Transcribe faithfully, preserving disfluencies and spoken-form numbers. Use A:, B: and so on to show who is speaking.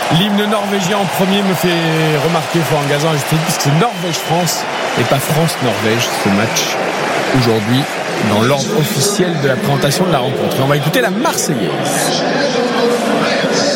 A: L'hymne norvégien en premier me fait remarquer Florent Gazan, je te dis que c'est Norvège-France et pas France-Norvège ce match aujourd'hui dans l'ordre officiel de la présentation de la rencontre. Et on va écouter la Marseillaise.